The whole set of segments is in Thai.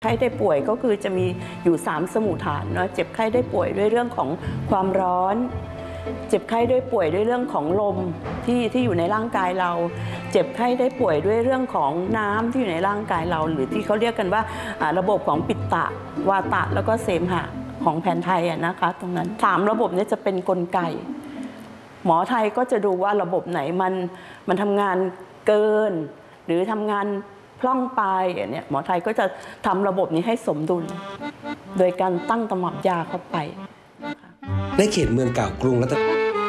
ไข้ได้ป่วยก็คือจะมีอยู่3สมุทฐานเนาะเจ็บไข้ได้ป่วยด้วยเรื่องของความร้อนเจ็บไข้ได้ป่วยด้วยเรื่องของลมที่อยู่ในร่างกายเราเจ็บไข้ได้ป่วยด้วยเรื่องของน้ำที่อยู่ในร่างกายเราหรือที่เขาเรียกกันว่าระบบของปิตตะวาตะแล้วก็เสมหะของแผนไทยนะคะตรงนั้น3ระบบนี้จะเป็นกลไกหมอไทยก็จะดูว่าระบบไหนมันทำงานเกินหรือทำงานพร่องไปอย่างนี้หมอไทยก็จะทำระบบนี้ให้สมดุลโดยการตั้งตำรับยาเข้าไปในเขตเมืองเก่ากรุงรัตน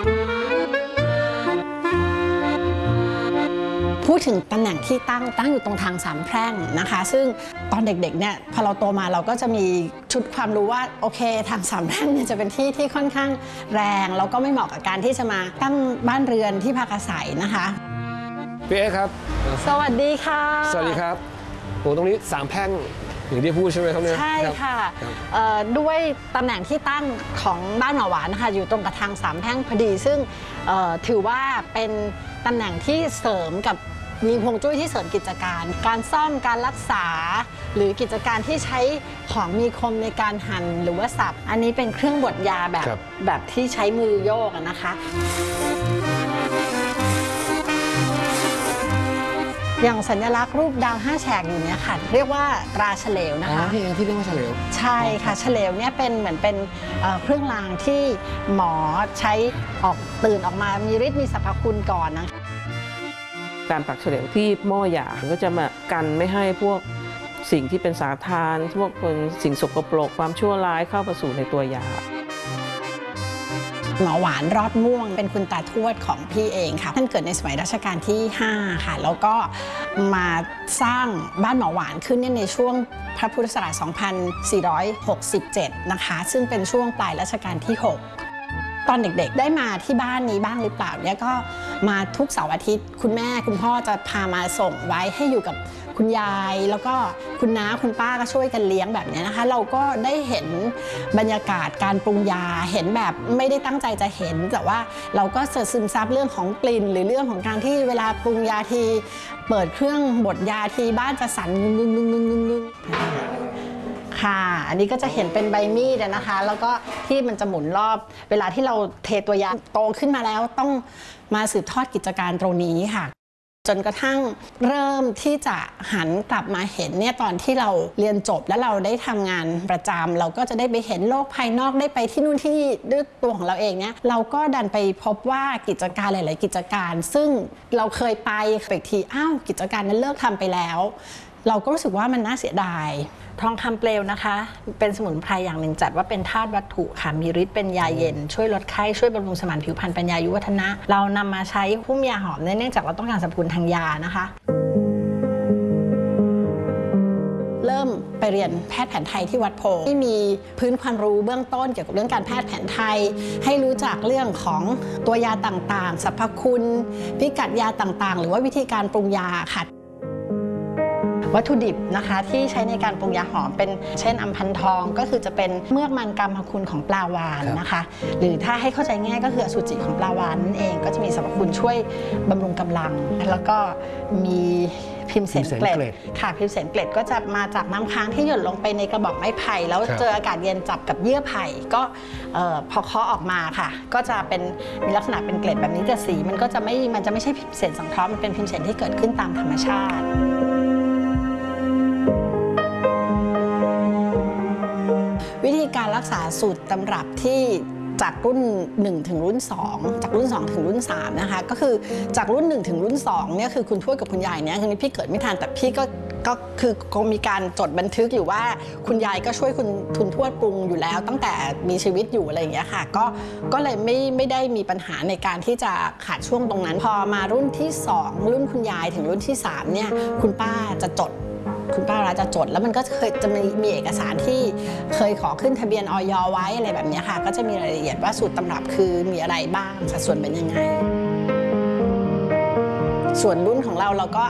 พูดถึงตำแหน่งที่ตั้งอยู่ตรงทางสามแพร่งนะคะซึ่งตอนเด็กๆเนี่ยพอเราโตมาเราก็จะมีชุดความรู้ว่าโอเคทางสามแพร่งเนี่ยจะเป็นที่ที่ค่อนข้างแรงแล้วก็ไม่เหมาะกับการที่จะมาตั้งบ้านเรือนที่พักอาศัยนะคะพี่เอ๊ครับสวัสดีค่ะสวัสดีครับโหตรงนี้สามแพร่งอย่างที่พูดใช่ไหมครับเนี่ยใช่ค่ะด้วยตำแหน่งที่ตั้งของบ้านหมอหวานนะคะอยู่ตรงกับทางสามแพร่งพอดีซึ่งถือว่าเป็นตำแหน่งที่เสริมกับมีฮวงจุ้ยที่เสริมกิจการซ่อมการรักษาหรือกิจการที่ใช้ของมีคมในการหั่นหรือว่าสับอันนี้เป็นเครื่องบดยาแบบที่ใช้มือโยกนะคะอย่างสัญลักษณ์รูปดาว5แฉกอยู่เนี่ยค่ะเรียกว่าตราเฉลวนะคะที่เรียกว่าเฉลวใช่ค่ะเฉลวเนี่ยเป็นเหมือนเป็นเครื่องรางที่หมอใช้ตื่นออกมามีฤทธิ์มีสรรพคุณก่อนนะการปักเฉลวที่หม้อยาก็จะมากันไม่ให้พวกสิ่งที่เป็นสารทานพวกเป็นสิ่งสกปรกความชั่วร้ายเข้ามาสู่ในตัวยาหมอหวานรอดม่วงเป็นคุณตาทวดของพี่เองค่ะท่านเกิดในสมัยรัชกาลที่5ค่ะแล้วก็มาสร้างบ้านหมอหวานขึ้นในช่วงพระพุทธศักราช 2467 นะคะซึ่งเป็นช่วงปลายรัชกาลที่ 6 ตอนเด็กๆได้มาที่บ้านนี้บ้างหรือเปล่าเนี่ยก็มาทุกเสาร์อาทิตย์คุณแม่คุณพ่อจะพามาส่งไว้ให้อยู่กับคุณยายแล้วก็คุณน้าคุณป้าก็ช่วยกันเลี้ยงแบบนี้นะคะเราก็ได้เห็นบรรยากาศการปรุงยาเห็นแบบไม่ได้ตั้งใจจะเห็นแต่ว่าเราก็ซึมซับเรื่องของกลิ่นหรือเรื่องของการที่เวลาปรุงยาทีเปิดเครื่องบดยาทีบ้านจะสั่นงึงค่ะอันนี้ก็จะเห็นเป็นใบมีดนะคะแล้วก็ที่มันจะหมุนรอบเวลาที่เราเทตัวยาโตขึ้นมาแล้วต้องมาสืบทอดกิจการตรงนี้ค่ะจนกระทั่งเริ่มที่จะหันกลับมาเห็นเนี่ยตอนที่เราเรียนจบแล้วเราได้ทำงานประจำเราก็จะได้ไปเห็นโลกภายนอกได้ไปที่นู่นที่นี่ด้วยตัวของเราเองเนี่ยเราก็ดันไปพบว่ากิจการหลายๆกิจการซึ่งเราเคยไปอีกทีอ้าวกิจการนั้นเลิกทำไปแล้วเราก็รู้สึกว่ามันน่าเสียดายทองคำเปลวนะคะเป็นสมุนไพรอย่างหนึ่งจัดว่าเป็นธาตุวัตถุค่ะมีฤทธิ์เป็นยาเย็นช่วยลดไข้ช่วยบำรุงสมานผิวพรรณเป็นยายุวัฒนะเรานำมาใช้หุ้มยาหอมเนื่องจากเราต้องการสรรพคุณทางยานะคะเริ่มไปเรียนแพทย์แผนไทยที่วัดโพที่มีพื้นความรู้เบื้องต้นเกี่ยวกับเรื่องการแพทย์แผนไทยให้รู้จักเรื่องของตัวยาต่างๆสรรพคุณพิกัดยาต่างๆหรือว่าวิธีการปรุงยาค่ะวัตถุดิบนะคะที่ใช้ในการปรุงยาหอมเป็นเช่นอัมพันทองก็คือจะเป็นเมือกมันกรรมคุณของปลาวาฬนะคะหรือถ้าให้เข้าใจง่ายก็คืออสุจิของปลาวาฬนั่นเองก็จะมีสรรพคุณช่วยบำรุงกำลังแล้วก็มีพิมเสนเกล็ดค่ะพิมเสนเกล็ดก็จะมาจากน้ำค้างที่หยดลงไปในกระบอกไม้ไผ่แล้วเจออากาศเย็นจับกับเยื่อไผ่ก็พอเคาะออกมาค่ะก็จะเป็นมีลักษณะเป็นเกล็ดแบบนี้แต่สีมันจะไม่ใช่พิมเสนสังเคราะห์มันเป็นพิมเสนที่เกิดขึ้นตามธรรมชาติวิธีการรักษาสูตรตำรับที่จากรุ่น1ถึงรุ่น2จากรุ่น2ถึงรุ่น3นะคะก็จากรุ่น1ถึงรุ่น2เนี่ยคือคุณทวดกับคุณยายเนี่ยคือพี่เกิดไม่ทันแต่พี่ก็คือมีการจดบันทึกอยู่ว่าคุณยายก็ช่วยคุณทวดปรุงอยู่แล้วตั้งแต่มีชีวิตอยู่อะไรอย่างเงี้ยค่ะก็เลยไม่ได้มีปัญหาในการที่จะขาดช่วงตรงนั้นพอมารุ่นที่2รุ่นคุณยายถึงรุ่นที่3เนี่ยคุณป้าจะจดคุณป้าจะจดแล้วมันก็เคยจะมีเอกสารที่เคยขอขึ้นทะเบียนอย.ไว้อะไรแบบนี้ค่ะก็จะมีรายละเอียดว่าสูตรตำรับคือมีอะไรบ้างสัดส่วนเป็นยังไงส่วนรุ่นของเราก็